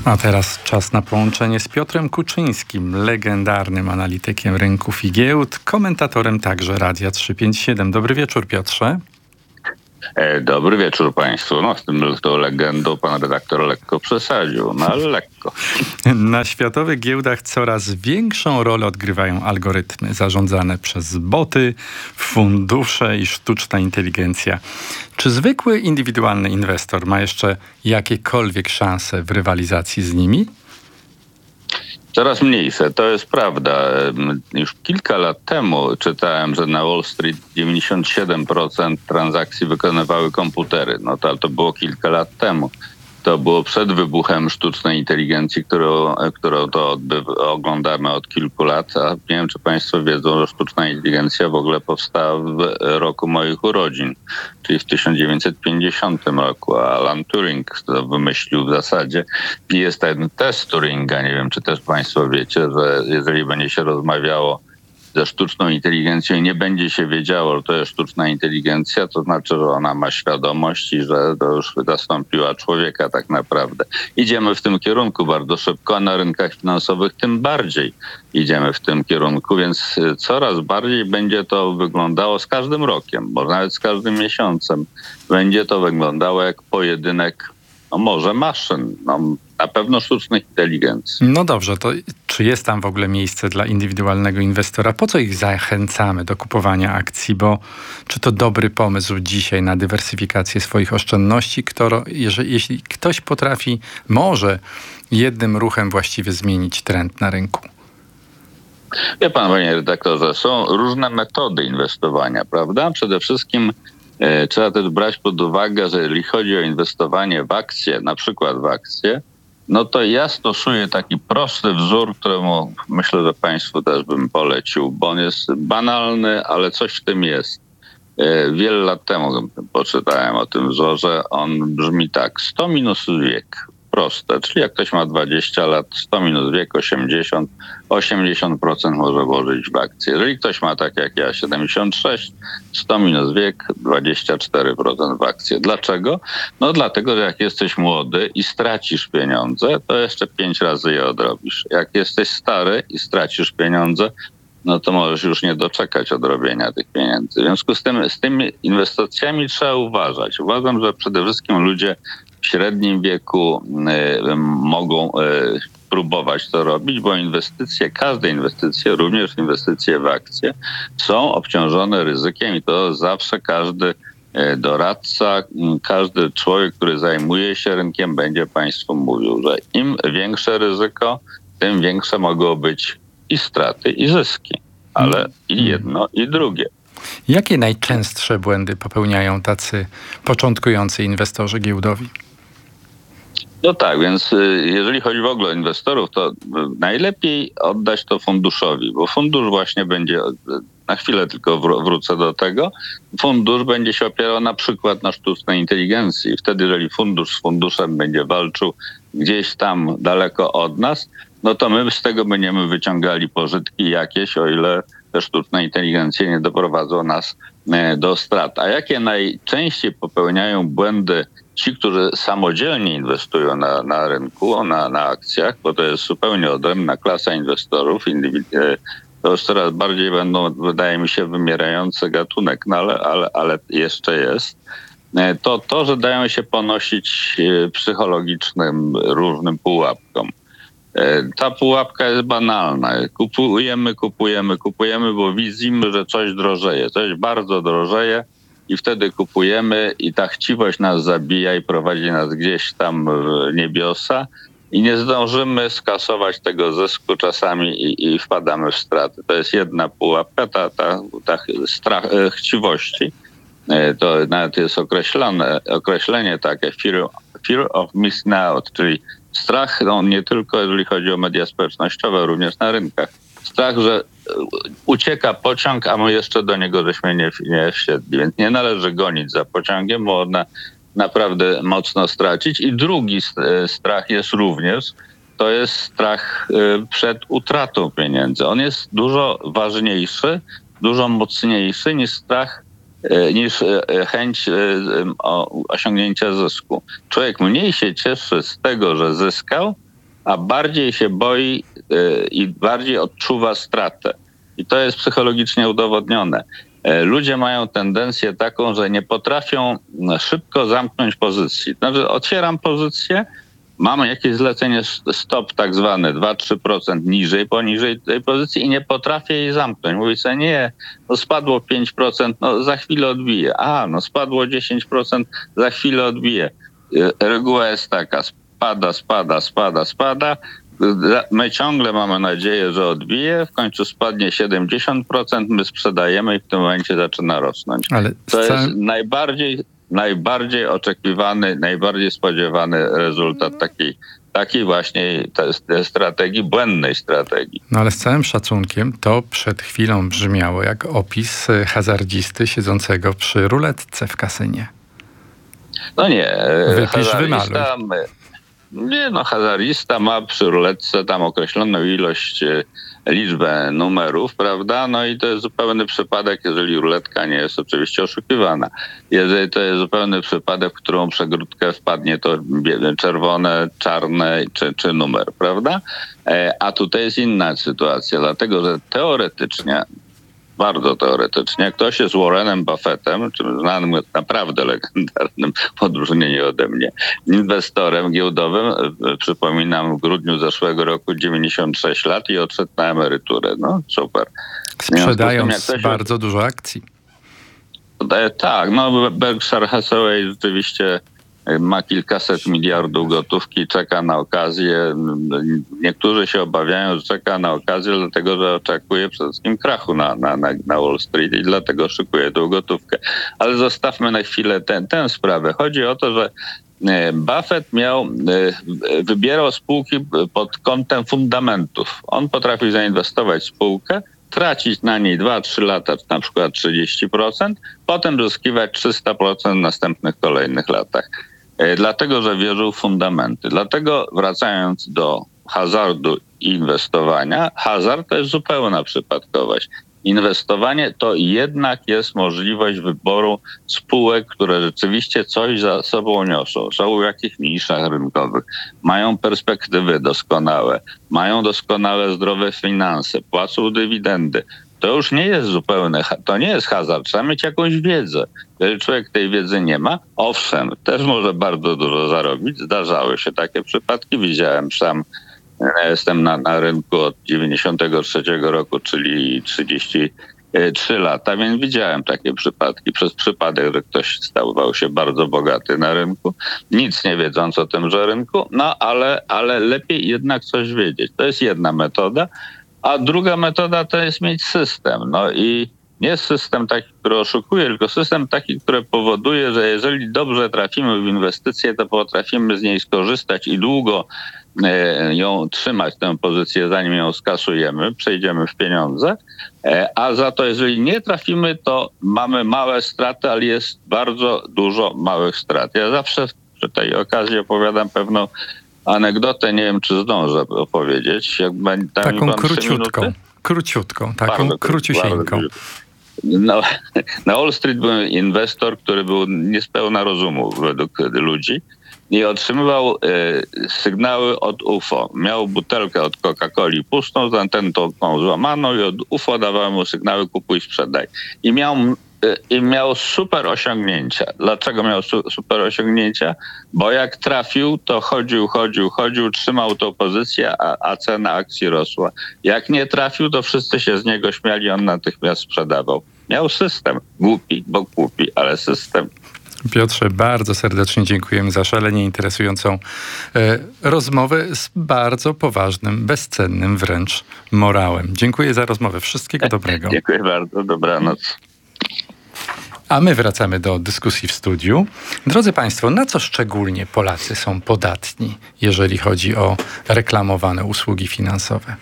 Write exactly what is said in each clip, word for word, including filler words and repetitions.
A teraz czas na połączenie z Piotrem Kuczyńskim, legendarnym analitykiem rynków i giełd, komentatorem także Radia trzysta pięćdziesiąt siedem. Dobry wieczór, Piotrze. Dobry wieczór Państwu. No z tym tą legendą pan redaktor lekko przesadził, no ale lekko. Na światowych giełdach coraz większą rolę odgrywają algorytmy zarządzane przez boty, fundusze i sztuczna inteligencja. Czy zwykły, indywidualny inwestor ma jeszcze jakiekolwiek szanse w rywalizacji z nimi? Coraz mniejsze, to jest prawda. Już kilka lat temu czytałem, że na Wall Street dziewięćdziesiąt siedem procent transakcji wykonywały komputery. No to, to było kilka lat temu. To było przed wybuchem sztucznej inteligencji, którą, którą to odbyw- oglądamy od kilku lat. A nie wiem, czy Państwo wiedzą, że sztuczna inteligencja w ogóle powstała w roku moich urodzin, czyli w tysiąc dziewięćset pięćdziesiątym roku. A Alan Turing to wymyślił w zasadzie. I jest ten test Turinga. Nie wiem, czy też Państwo wiecie, że jeżeli będzie się rozmawiało ze sztuczną inteligencją i nie będzie się wiedziało, że to jest sztuczna inteligencja, to znaczy, że ona ma świadomość i że to już zastąpiła człowieka tak naprawdę. Idziemy w tym kierunku bardzo szybko, a na rynkach finansowych tym bardziej idziemy w tym kierunku, więc coraz bardziej będzie to wyglądało z każdym rokiem, może nawet z każdym miesiącem. Będzie to wyglądało jak pojedynek, no może maszyn, no na pewno sztucznych inteligencji. No dobrze, to czy jest tam w ogóle miejsce dla indywidualnego inwestora? Po co ich zachęcamy do kupowania akcji? Bo czy to dobry pomysł dzisiaj na dywersyfikację swoich oszczędności? Kto, jeżeli, jeśli ktoś potrafi, może jednym ruchem właściwie zmienić trend na rynku? Wie pan, panie redaktorze, są różne metody inwestowania, prawda? Przede wszystkim e, trzeba też brać pod uwagę, że jeżeli chodzi o inwestowanie w akcje, na przykład w akcje, no to ja stosuję taki prosty wzór, któremu myślę, że Państwu też bym polecił, bo on jest banalny, ale coś w tym jest. Wiele lat temu poczytałem o tym wzorze. On brzmi tak: sto minus wiek. Proste, czyli jak ktoś ma dwadzieścia lat, sto minus wiek, osiemdziesiąt, osiemdziesiąt procent może włożyć w akcje. Jeżeli ktoś ma tak jak ja, siedemdziesiąt sześć, sto minus wiek, dwadzieścia cztery procent w akcje. Dlaczego? No dlatego, że jak jesteś młody i stracisz pieniądze, to jeszcze pięć razy je odrobisz. Jak jesteś stary i stracisz pieniądze, no to możesz już nie doczekać odrobienia tych pieniędzy. W związku z tym, z tymi inwestycjami trzeba uważać. Uważam, że przede wszystkim ludzie w średnim wieku y, mogą y, próbować to robić, bo inwestycje, każde inwestycje, również inwestycje w akcje, są obciążone ryzykiem i to zawsze każdy y, doradca, y, każdy człowiek, który zajmuje się rynkiem, będzie Państwu mówił, że im większe ryzyko, tym większe mogą być i straty, i zyski, ale i jedno, i drugie. Jakie najczęstsze błędy popełniają tacy początkujący inwestorzy giełdowi? No tak, więc jeżeli chodzi w ogóle o inwestorów, to najlepiej oddać to funduszowi, bo fundusz właśnie będzie, na chwilę tylko wrócę do tego, fundusz będzie się opierał na przykład na sztucznej inteligencji. I wtedy, jeżeli fundusz z funduszem będzie walczył gdzieś tam daleko od nas, no to my z tego będziemy wyciągali pożytki jakieś, o ile te sztuczne inteligencje nie doprowadzą nas do strat. A jakie najczęściej popełniają błędy ci, którzy samodzielnie inwestują na, na rynku, na, na akcjach, bo to jest zupełnie odrębna klasa inwestorów, indywidu- to już coraz bardziej będą, wydaje mi się, wymierający gatunek, no ale, ale, ale jeszcze jest, to to, że dają się ponosić psychologicznym różnym pułapkom. Ta pułapka jest banalna. Kupujemy, kupujemy, kupujemy, bo widzimy, że coś drożeje, coś bardzo drożeje i wtedy kupujemy i ta chciwość nas zabija i prowadzi nas gdzieś tam w niebiosa i nie zdążymy skasować tego zysku czasami i, i wpadamy w straty. To jest jedna pułapka, ta, ta, ta strach, chciwości. To nawet jest określone, określenie takie fear, fear of missing out, czyli strach, no nie tylko jeżeli chodzi o media społecznościowe, również na rynkach. Strach, że ucieka pociąg, a my jeszcze do niego żeśmy nie, nie wsiedli. Więc nie należy gonić za pociągiem, bo można naprawdę mocno stracić. I drugi strach jest również, to jest strach przed utratą pieniędzy. On jest dużo ważniejszy, dużo mocniejszy niż strach, niż chęć osiągnięcia zysku. Człowiek mniej się cieszy z tego, że zyskał, a bardziej się boi yy, i bardziej odczuwa stratę. I to jest psychologicznie udowodnione. Ludzie mają tendencję taką, że nie potrafią szybko zamknąć pozycji. Znaczy otwieram pozycję, mam jakieś zlecenie stop tak zwane dwa do trzech procent niżej, poniżej tej pozycji i nie potrafię jej zamknąć. Mówię sobie, nie, no spadło pięć procent, no za chwilę odbije. A, no spadło dziesięć procent, za chwilę odbije. Reguła jest taka, spada, spada, spada, spada. My ciągle mamy nadzieję, że odbije, w końcu spadnie siedemdziesiąt procent, my sprzedajemy i w tym momencie zaczyna rosnąć. Ale to całym... jest najbardziej, najbardziej oczekiwany, najbardziej spodziewany rezultat takiej, takiej właśnie strategii, błędnej strategii. No ale z całym szacunkiem to przed chwilą brzmiało jak opis hazardzisty siedzącego przy ruletce w kasynie. No nie, Wypisz, wymaluj. Nie, no hazarista ma przy ruletce tam określoną ilość, liczbę numerów, prawda? No i to jest zupełny przypadek, jeżeli ruletka nie jest oczywiście oszukiwana. Jeżeli to jest zupełny przypadek, w którą przegródkę wpadnie to czerwone, czarne czy, czy numer, prawda? A tutaj jest inna sytuacja, dlatego że teoretycznie, bardzo teoretycznie, ktoś jest Warrenem Buffettem, czym znanym naprawdę legendarnym w odróżnieniu ode mnie, inwestorem giełdowym, przypominam, w grudniu zeszłego roku dziewięćdziesiąt sześć lat i odszedł na emeryturę. No super. Sprzedając tym, bardzo się... dużo akcji. Tak, no Berkshire Hathaway rzeczywiście ma kilkaset miliardów gotówki, czeka na okazję. Niektórzy się obawiają, że czeka na okazję, dlatego że oczekuje przede wszystkim krachu na, na, na Wall Street i dlatego szykuje tą gotówkę. Ale zostawmy na chwilę tę sprawę. Chodzi o to, że Buffett miał, wybierał spółki pod kątem fundamentów. On potrafił zainwestować w spółkę, tracić na niej dwa trzy lata, na przykład trzydzieści procent, potem zyskiwać trzysta procent w następnych kolejnych latach. Dlatego, że wierzył w fundamenty. Dlatego wracając do hazardu i inwestowania, hazard to jest zupełna przypadkowość. Inwestowanie to jednak jest możliwość wyboru spółek, które rzeczywiście coś za sobą niosą. Są w jakichś niszach rynkowych, mają perspektywy doskonałe, mają doskonałe, zdrowe finanse, płacą dywidendy. To już nie jest zupełny, to nie jest hazard, trzeba mieć jakąś wiedzę. Jeżeli człowiek tej wiedzy nie ma, owszem, też może bardzo dużo zarobić. Zdarzały się takie przypadki, widziałem sam. Ja jestem na, na rynku od dziewięćdziesiątego trzeciego roku, czyli trzydzieści trzy lata, więc widziałem takie przypadki. Przez przypadek, że ktoś stawał się bardzo bogaty na rynku, nic nie wiedząc o tymże rynku, no ale, ale lepiej jednak coś wiedzieć. To jest jedna metoda, a druga metoda to jest mieć system. No i nie system taki, który oszukuje, tylko system taki, który powoduje, że jeżeli dobrze trafimy w inwestycje, to potrafimy z niej skorzystać i długo ją trzymać, tę pozycję, zanim ją skasujemy, przejdziemy w pieniądze, a za to jeżeli nie trafimy, to mamy małe straty, ale jest bardzo dużo małych strat. Ja zawsze przy tej okazji opowiadam pewną anegdotę, nie wiem czy zdążę opowiedzieć. Jak taką króciutką, króciutką, taką bardzo, króciusieńką. Bardzo, no, na Wall Street był inwestor, który był niespełna rozumu według ludzi i otrzymywał e, sygnały od U F O. Miał butelkę od Coca-Coli pustą, z antenną złamaną i od U F O dawały mu sygnały kupuj, sprzedaj. I miał, e, i miał super osiągnięcia. Dlaczego miał su, super osiągnięcia? Bo jak trafił, to chodził, chodził, chodził, trzymał tą pozycję, a, a cena akcji rosła. Jak nie trafił, to wszyscy się z niego śmiali, on natychmiast sprzedawał. Miał system. Głupi, bo głupi, ale system. Piotrze, bardzo serdecznie dziękujemy za szalenie interesującą e, rozmowę z bardzo poważnym, bezcennym wręcz morałem. Dziękuję za rozmowę. Wszystkiego dobrego. Dziękuję bardzo. Dobranoc. A my wracamy do dyskusji w studiu. Drodzy Państwo, na co szczególnie Polacy są podatni, jeżeli chodzi o reklamowane usługi finansowe?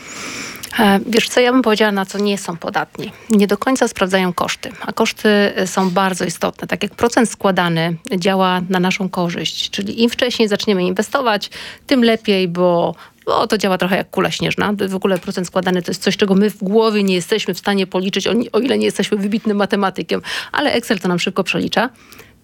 Wiesz co, ja bym powiedziała, na co nie są podatni. Nie do końca sprawdzają koszty, a koszty są bardzo istotne. Tak jak procent składany działa na naszą korzyść, czyli im wcześniej zaczniemy inwestować, tym lepiej, bo bo to działa trochę jak kula śnieżna. W ogóle procent składany to jest coś, czego my w głowie nie jesteśmy w stanie policzyć, o ile nie jesteśmy wybitnym matematykiem, ale Excel to nam szybko przelicza.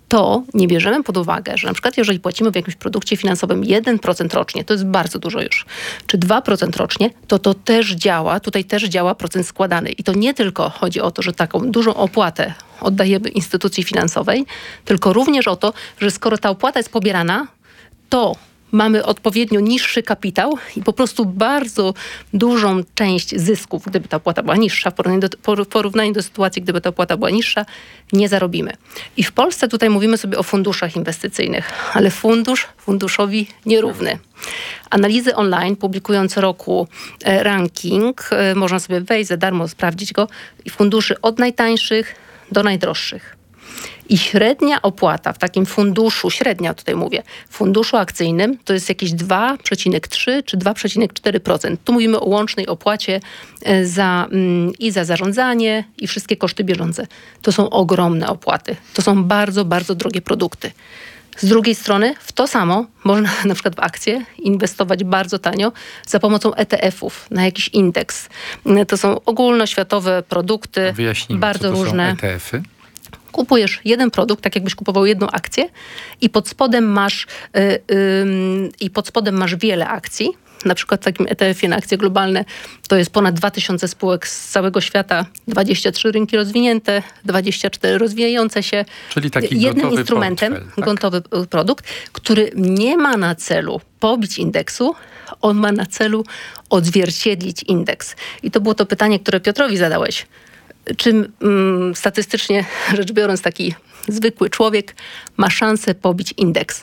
to nie bierzemy pod uwagę, że na przykład jeżeli płacimy w jakimś produkcie finansowym jeden procent rocznie, to jest bardzo dużo już, czy dwa procent rocznie, to to też działa, tutaj też działa procent składany. I to nie tylko chodzi o to, że taką dużą opłatę oddajemy instytucji finansowej, tylko również o to, że skoro ta opłata jest pobierana, to mamy odpowiednio niższy kapitał i po prostu bardzo dużą część zysków, gdyby ta opłata była niższa, w porównaniu do, w porównaniu do sytuacji, gdyby ta opłata była niższa, nie zarobimy. I w Polsce tutaj mówimy sobie o funduszach inwestycyjnych, ale fundusz funduszowi nierówny. Analizy online publikują co roku ranking, można sobie wejść za darmo, sprawdzić go, i funduszy od najtańszych do najdroższych. I średnia opłata w takim funduszu, średnia tutaj mówię, funduszu akcyjnym to jest jakieś dwa przecinek trzy czy dwa przecinek cztery procent. Tu mówimy o łącznej opłacie za, i za zarządzanie i wszystkie koszty bieżące. To są ogromne opłaty. To są bardzo, bardzo drogie produkty. Z drugiej strony w to samo można na przykład w akcje inwestować bardzo tanio za pomocą E T F-ów na jakiś indeks. To są ogólnoświatowe produkty, Wyjaśnijmy, bardzo co to różne. są E T F-y. Kupujesz jeden produkt, tak jakbyś kupował jedną akcję i pod spodem masz, yy, yy, i pod spodem masz wiele akcji. Na przykład w takim E T F-ie na akcje globalne to jest ponad dwa tysiące spółek z całego świata, dwadzieścia trzy rynki rozwinięte, dwadzieścia cztery rozwijające się. Czyli taki jednym gotowy instrumentem, portfel, tak? gotowy produkt, który nie ma na celu pobić indeksu, on ma na celu odzwierciedlić indeks. I to było to pytanie, które Piotrowi zadałeś. Czym mm, statystycznie rzecz biorąc taki zwykły człowiek ma szansę pobić indeks?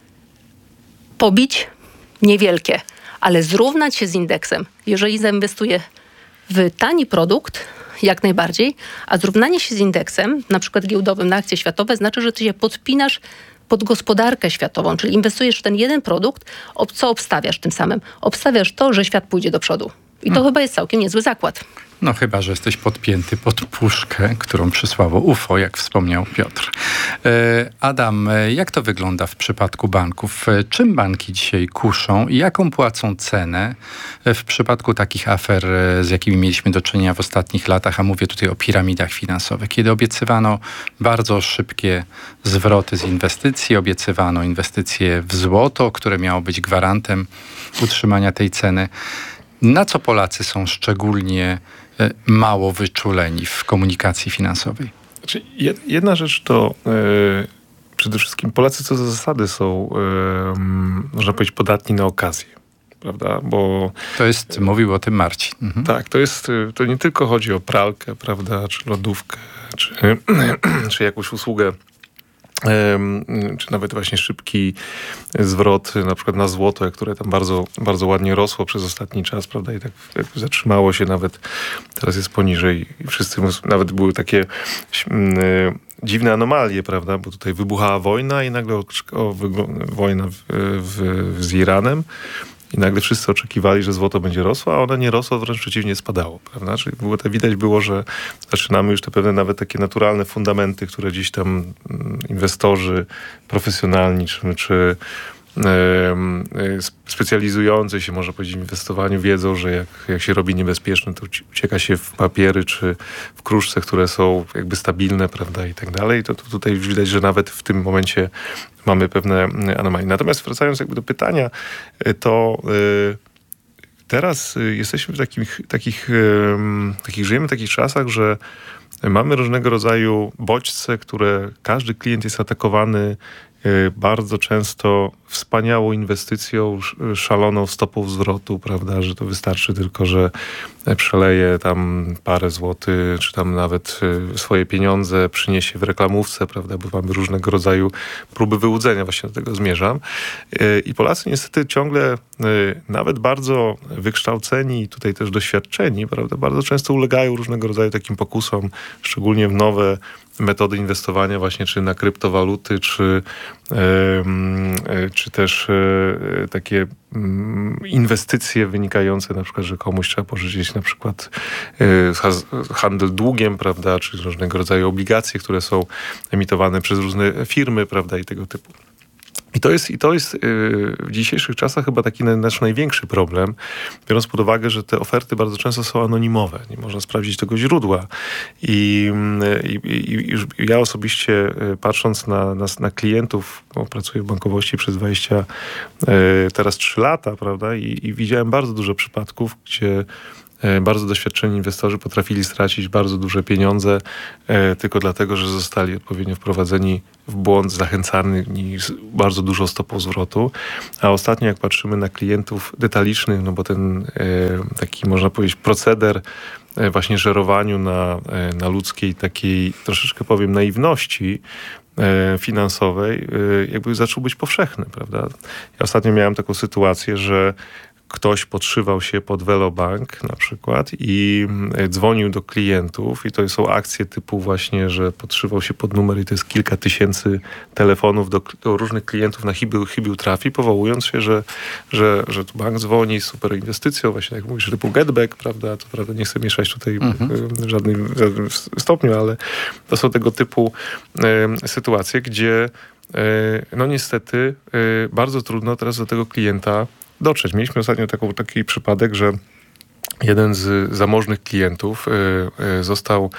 Pobić niewielkie, ale zrównać się z indeksem, jeżeli zainwestuje w tani produkt, jak najbardziej, a zrównanie się z indeksem, na przykład giełdowym na akcje światowe, znaczy, że ty się podpinasz pod gospodarkę światową, czyli inwestujesz w ten jeden produkt, co obstawiasz tym samym? Obstawiasz to, że świat pójdzie do przodu. I to hmm. chyba jest całkiem niezły zakład. No chyba, że jesteś podpięty pod puszkę, którą przysłało U F O, jak wspomniał Piotr. Adam, jak to wygląda w przypadku banków? Czym banki dzisiaj kuszą i jaką płacą cenę w przypadku takich afer, z jakimi mieliśmy do czynienia w ostatnich latach, a mówię tutaj o piramidach finansowych, kiedy obiecywano bardzo szybkie zwroty z inwestycji, obiecywano inwestycje w złoto, które miało być gwarantem utrzymania tej ceny. Na co Polacy są szczególnie mało wyczuleni w komunikacji finansowej? Znaczy, jedna rzecz to yy, przede wszystkim Polacy co do zasady są, yy, można powiedzieć, podatni na okazję. Prawda? Bo to jest, mówił o tym Marcin. Mhm. Tak, to jest, to nie tylko chodzi o pralkę, prawda, czy lodówkę, czy, czy jakąś usługę, czy nawet właśnie szybki zwrot na przykład na złoto, które tam bardzo, bardzo ładnie rosło przez ostatni czas, prawda, i tak zatrzymało się nawet, teraz jest poniżej i wszyscy, nawet były takie dziwne anomalie, prawda, bo tutaj wybuchała wojna i nagle o, o, wojna w, w, z Iranem. I nagle wszyscy oczekiwali, że złoto będzie rosło, a ono nie rosło, wręcz przeciwnie spadało, prawda? Czyli było to, widać było, że zaczynamy już te pewne nawet takie naturalne fundamenty, które gdzieś tam inwestorzy profesjonalni, czy, czy specjalizujący się, można powiedzieć, w inwestowaniu wiedzą, że jak, jak się robi niebezpieczne, to ucieka się w papiery czy w kruszce, które są jakby stabilne, prawda, i tak dalej. To, to tutaj już widać, że nawet w tym momencie mamy pewne anomalie. Natomiast wracając jakby do pytania, to teraz jesteśmy w takich, takich, takich żyjemy w takich czasach, że mamy różnego rodzaju bodźce, które każdy klient jest atakowany bardzo często wspaniałą inwestycją, szaloną stopą zwrotu, prawda, że to wystarczy tylko, że przeleje tam parę złotych, czy tam nawet swoje pieniądze przyniesie w reklamówce, prawda, bo mamy różnego rodzaju próby wyłudzenia, właśnie do tego zmierzam. I Polacy niestety ciągle, nawet bardzo wykształceni i tutaj też doświadczeni, prawda, bardzo często ulegają różnego rodzaju takim pokusom, szczególnie w nowe metody inwestowania właśnie, czy na kryptowaluty, czy, yy, czy też yy, takie yy, inwestycje wynikające na przykład, że komuś trzeba pożyczyć na przykład yy, handel długiem, prawda, czy różnego rodzaju obligacje, które są emitowane przez różne firmy, prawda, i tego typu. I to jest, i to jest w dzisiejszych czasach chyba taki nasz największy problem, biorąc pod uwagę, że te oferty bardzo często są anonimowe. Nie można sprawdzić tego źródła. I, i, i ja osobiście, patrząc na, na, na klientów, bo pracuję w bankowości przez dwadzieścia, teraz trzy lata, prawda, i, i widziałem bardzo dużo przypadków, gdzie bardzo doświadczeni inwestorzy potrafili stracić bardzo duże pieniądze e, tylko dlatego, że zostali odpowiednio wprowadzeni w błąd, zachęcani bardzo dużą stopą zwrotu. A ostatnio jak patrzymy na klientów detalicznych, no bo ten e, taki można powiedzieć proceder e, właśnie żerowaniu na, e, na ludzkiej takiej troszeczkę powiem naiwności e, finansowej e, jakby zaczął być powszechny, prawda? Ja ostatnio miałem taką sytuację, że ktoś podszywał się pod Velobank na przykład i dzwonił do klientów i to są akcje typu właśnie, że podszywał się pod numer i to jest kilka tysięcy telefonów do, do różnych klientów na chybił, chybił trafi, powołując się, że, że, że tu bank dzwoni z super inwestycją, właśnie jak mówisz, typu getback, prawda, to prawda nie chcę mieszać tutaj mhm. w, żadnym, w żadnym stopniu, ale to są tego typu e, sytuacje, gdzie e, no niestety e, bardzo trudno teraz do tego klienta dotrzeć. Mieliśmy ostatnio taką, taki przypadek, że jeden z zamożnych klientów y, y, został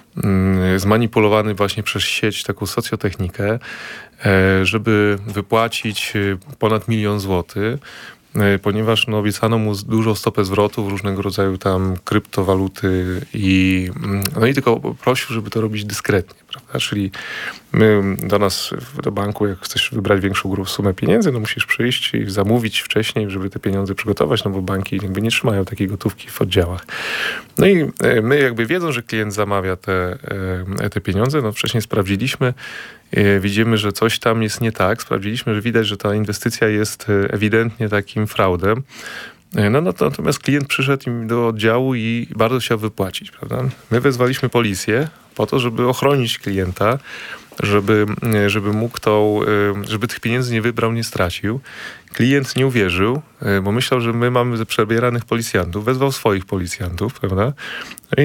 y, zmanipulowany właśnie przez sieć, taką socjotechnikę, y, żeby wypłacić ponad milion złotych, y, ponieważ no, obiecano mu dużą stopę zwrotów, różnego rodzaju tam kryptowaluty i no i tylko prosił, żeby to robić dyskretnie, prawda? Czyli my do nas, do banku, jak chcesz wybrać większą grupę, sumę pieniędzy, no musisz przyjść i zamówić wcześniej, żeby te pieniądze przygotować, no bo banki jakby nie trzymają takiej gotówki w oddziałach. No i my jakby wiedząc, że klient zamawia te, te pieniądze, no wcześniej sprawdziliśmy, widzimy, że coś tam jest nie tak, sprawdziliśmy, że widać, że ta inwestycja jest ewidentnie takim fraudem. No, no, natomiast klient przyszedł im do oddziału i bardzo chciał wypłacić, prawda? My wezwaliśmy policję po to, żeby ochronić klienta, żeby, żeby mógł to, żeby tych pieniędzy nie wybrał, nie stracił. Klient nie uwierzył, bo myślał, że my mamy przebieranych policjantów, wezwał swoich policjantów, prawda? No i,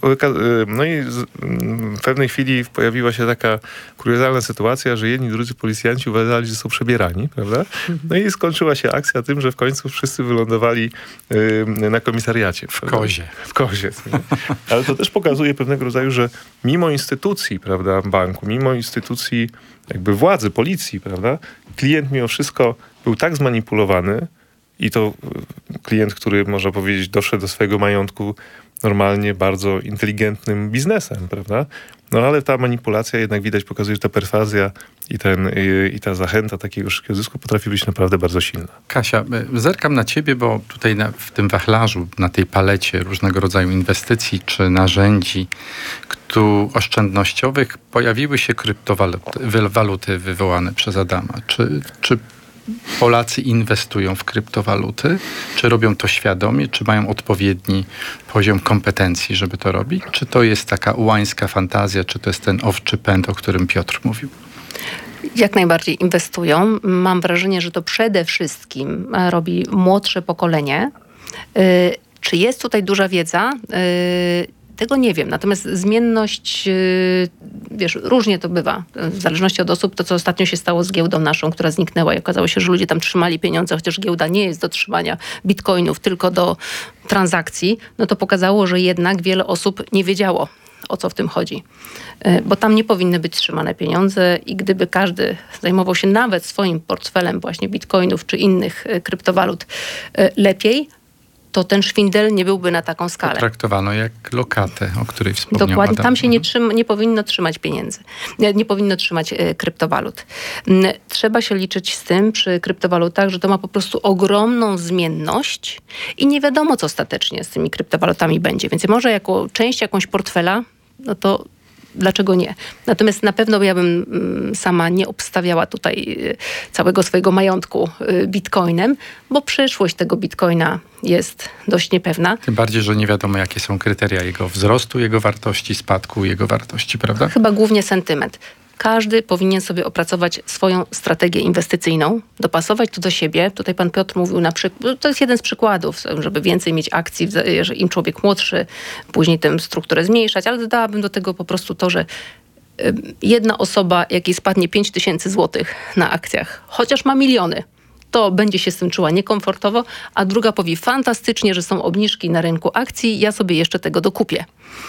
no i w pewnej chwili pojawiła się taka kuriozalna sytuacja, że jedni drudzy policjanci uważali, że są przebierani, prawda? No i skończyła się akcja tym, że w końcu wszyscy wylądowali na komisariacie. W kozie. W kozie. Ale to też pokazuje pewnego rodzaju, że mimo instytucji, prawda, banku, mimo instytucji jakby władzy, policji, prawda, klient mimo wszystko był tak zmanipulowany i to klient, który można powiedzieć doszedł do swojego majątku normalnie bardzo inteligentnym biznesem, prawda? No ale ta manipulacja jednak widać pokazuje, że ta perswazja i, ten, i, i ta zachęta takiego szybkiego zysku potrafi być naprawdę bardzo silna. Kasia, zerkam na ciebie, bo tutaj na, w tym wachlarzu, na tej palecie różnego rodzaju inwestycji czy narzędzi tu oszczędnościowych pojawiły się kryptowaluty waluty wywołane przez Adama. Czy, czy Polacy inwestują w kryptowaluty? Czy robią to świadomie? Czy mają odpowiedni poziom kompetencji, żeby to robić? Czy to jest taka ułańska fantazja? Czy to jest ten owczy pęd, o którym Piotr mówił? Jak najbardziej inwestują. Mam wrażenie, że to przede wszystkim robi młodsze pokolenie. Czy jest tutaj duża wiedza? Tego nie wiem. Natomiast zmienność, wiesz, różnie to bywa. W zależności od osób, to co ostatnio się stało z giełdą naszą, która zniknęła i okazało się, że ludzie tam trzymali pieniądze, chociaż giełda nie jest do trzymania bitcoinów, tylko do transakcji, no to pokazało, że jednak wiele osób nie wiedziało, o co w tym chodzi. Bo tam nie powinny być trzymane pieniądze i gdyby każdy zajmował się nawet swoim portfelem właśnie bitcoinów czy innych kryptowalut lepiej, to ten szwindel nie byłby na taką skalę. To traktowano jak lokatę, o której wspomniał Dokładnie. Adam. Tam się nie, trzyma, nie powinno trzymać pieniędzy. Nie, nie powinno trzymać e, kryptowalut. M, trzeba się liczyć z tym przy kryptowalutach, że to ma po prostu ogromną zmienność i nie wiadomo, co ostatecznie z tymi kryptowalutami będzie. Więc może jako część jakąś portfela, no to dlaczego nie? Natomiast na pewno ja bym sama nie obstawiała tutaj całego swojego majątku bitcoinem, bo przyszłość tego bitcoina jest dość niepewna. Tym bardziej, że nie wiadomo, jakie są kryteria jego wzrostu, jego wartości, spadku jego wartości, prawda? Chyba głównie sentyment. Każdy powinien sobie opracować swoją strategię inwestycyjną, dopasować to do siebie. Tutaj pan Piotr mówił na przykład, to jest jeden z przykładów, żeby więcej mieć akcji, że im człowiek młodszy, później tę strukturę zmniejszać, ale dodałabym do tego po prostu to, że jedna osoba, jak jej spadnie pięć tysięcy złotych na akcjach, chociaż ma miliony, to będzie się z tym czuła niekomfortowo, a druga powie fantastycznie, że są obniżki na rynku akcji, ja sobie jeszcze tego dokupię.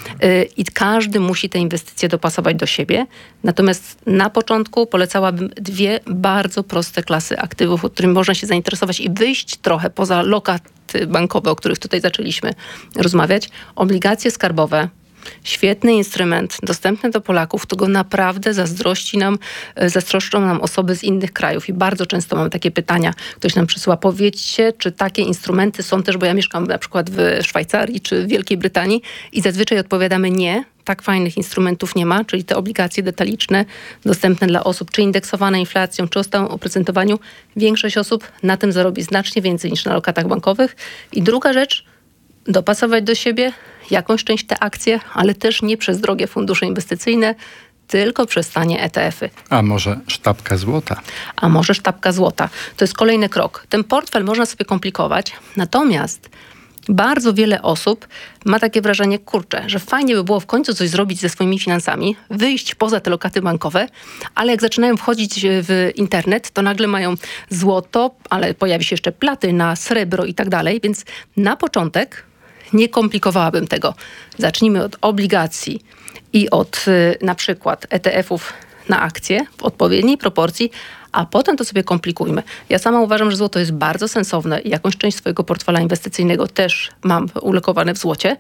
I każdy musi te inwestycje dopasować do siebie. Natomiast na początku polecałabym dwie bardzo proste klasy aktywów, o których można się zainteresować i wyjść trochę poza lokaty bankowe, o których tutaj zaczęliśmy rozmawiać. Obligacje skarbowe. Świetny instrument, dostępny do Polaków, to go naprawdę zazdrości nam, zazdroszczą nam osoby z innych krajów i bardzo często mamy takie pytania. Ktoś nam przysyła, powiedzcie, czy takie instrumenty są też, bo ja mieszkam na przykład w Szwajcarii czy w Wielkiej Brytanii i zazwyczaj odpowiadamy nie, tak fajnych instrumentów nie ma, czyli te obligacje detaliczne dostępne dla osób, czy indeksowane inflacją, czy o stałym oprocentowaniu. Większość osób na tym zarobi znacznie więcej niż na lokatach bankowych. I druga rzecz, dopasować do siebie jakąś część te akcje, ale też nie przez drogie fundusze inwestycyjne, tylko przez tanie E T F-y. A może sztabka złota? A może sztabka złota. To jest kolejny krok. Ten portfel można sobie komplikować, natomiast bardzo wiele osób ma takie wrażenie, kurczę, że fajnie by było w końcu coś zrobić ze swoimi finansami, wyjść poza te lokaty bankowe, ale jak zaczynają wchodzić w internet, to nagle mają złoto, ale pojawi się jeszcze platyna, srebro i tak dalej, więc na początek nie komplikowałabym tego. Zacznijmy od obligacji i od y, na przykład E T F-ów na akcje w odpowiedniej proporcji, a potem to sobie komplikujmy. Ja sama uważam, że złoto jest bardzo sensowne i jakąś część swojego portfela inwestycyjnego też mam ulokowane w złocie,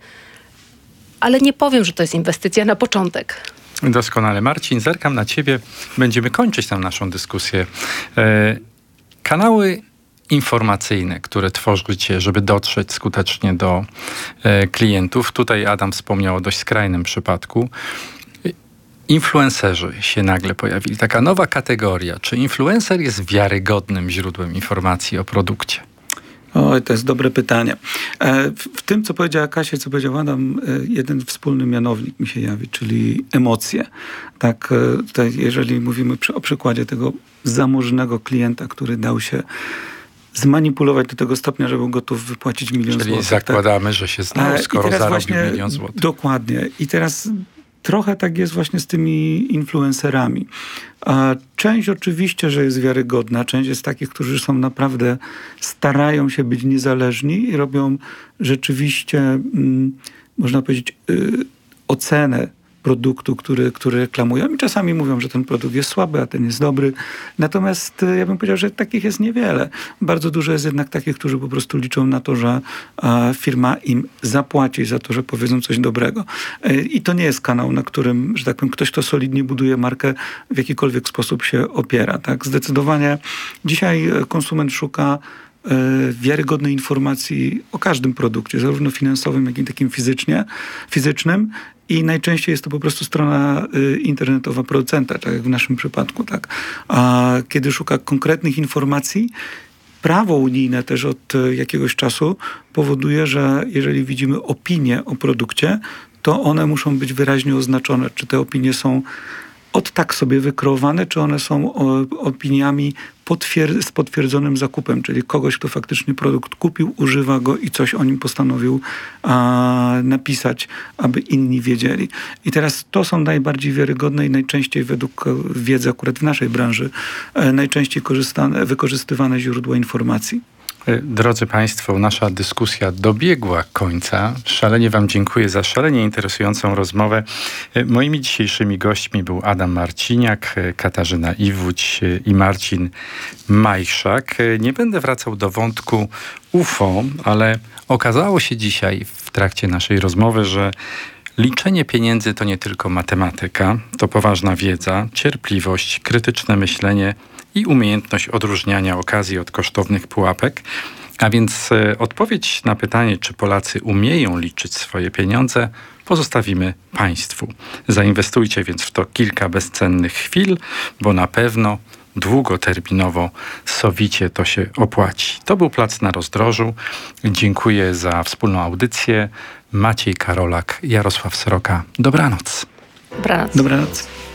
ale nie powiem, że to jest inwestycja na początek. Doskonale. Marcin, zerkam na ciebie. Będziemy kończyć tam naszą dyskusję. E, kanały informacyjne, które tworzycie, żeby dotrzeć skutecznie do e, klientów. Tutaj Adam wspomniał o dość skrajnym przypadku. Influencerzy się nagle pojawili. Taka nowa kategoria. Czy influencer jest wiarygodnym źródłem informacji o produkcie? Oj, to jest dobre pytanie. W, w tym, co powiedziała Kasia, co powiedział Adam, jeden wspólny mianownik mi się jawi, czyli emocje. Tak, tutaj jeżeli mówimy przy, o przykładzie tego zamożnego klienta, który dał się zmanipulować do tego stopnia, że był gotów wypłacić milion Czyli złotych. Czyli zakładamy, tak? Że się znał, skoro zarobił właśnie, milion złotych. Dokładnie. I teraz trochę tak jest właśnie z tymi influencerami. Część oczywiście, że jest wiarygodna, część jest takich, którzy są naprawdę, starają się być niezależni i robią rzeczywiście, mm, można powiedzieć, yy, ocenę produktu, który, który reklamują. I czasami mówią, że ten produkt jest słaby, a ten jest dobry. Natomiast ja bym powiedział, że takich jest niewiele. Bardzo dużo jest jednak takich, którzy po prostu liczą na to, że a, firma im zapłaci za to, że powiedzą coś dobrego. I to nie jest kanał, na którym, że tak powiem, ktoś, kto solidnie buduje markę, w jakikolwiek sposób się opiera. Tak? Zdecydowanie dzisiaj konsument szuka wiarygodnej informacji o każdym produkcie, zarówno finansowym, jak i takim fizycznie, fizycznym. I najczęściej jest to po prostu strona y, internetowa producenta, tak jak w naszym przypadku. Tak? A kiedy szuka konkretnych informacji, prawo unijne też od y, jakiegoś czasu powoduje, że jeżeli widzimy opinie o produkcie, to one muszą być wyraźnie oznaczone. Czy te opinie są od tak sobie wykreowane, czy one są o, opiniami potwier- z potwierdzonym zakupem, czyli kogoś, kto faktycznie produkt kupił, używa go i coś o nim postanowił a, napisać, aby inni wiedzieli. I teraz to są najbardziej wiarygodne i najczęściej według wiedzy akurat w naszej branży e, najczęściej korzystane, wykorzystywane źródła informacji. Drodzy Państwo, nasza dyskusja dobiegła końca. Szalenie Wam dziękuję za szalenie interesującą rozmowę. Moimi dzisiejszymi gośćmi był Adam Marciniak, Katarzyna Iwódź i Marcin Majchrzak. Nie będę wracał do wątku U F O, ale okazało się dzisiaj w trakcie naszej rozmowy, że liczenie pieniędzy to nie tylko matematyka, to poważna wiedza, cierpliwość, krytyczne myślenie i umiejętność odróżniania okazji od kosztownych pułapek. A więc e, odpowiedź na pytanie, czy Polacy umieją liczyć swoje pieniądze, pozostawimy Państwu. Zainwestujcie więc w to kilka bezcennych chwil, bo na pewno długoterminowo sowicie to się opłaci. To był Plac na Rozdrożu. Dziękuję za wspólną audycję. Maciej Karolak, Jarosław Sroka. Dobranoc. Dobranoc. Dobranoc.